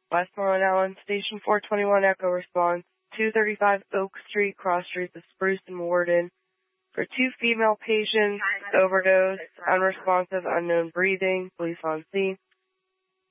Westmoreland Allen, Station 421 Echo response, 235 Oak Street, cross streets of Spruce and Warden. For 2 female patients, overdose, unresponsive, unknown breathing, police on scene.